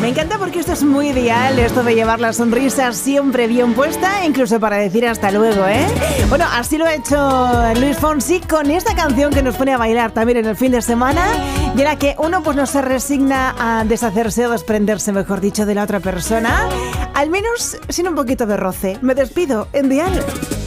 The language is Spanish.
Me encanta porque esto es muy ideal, esto de llevar la sonrisa siempre bien puesta, incluso para decir hasta luego, ¿eh? Bueno, así lo ha hecho Luis Fonsi con esta canción que nos pone a bailar también en el fin de semana, y en la que uno pues no se resigna a deshacerse o desprenderse, mejor dicho, de la otra persona, al menos sin un poquito de roce. Me despido en Dial.